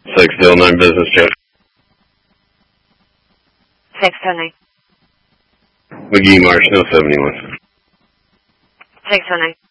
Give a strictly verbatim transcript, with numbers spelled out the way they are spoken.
six oh nine business jet. six oh nine. McGee Marsh, no seventy-one. six oh nine.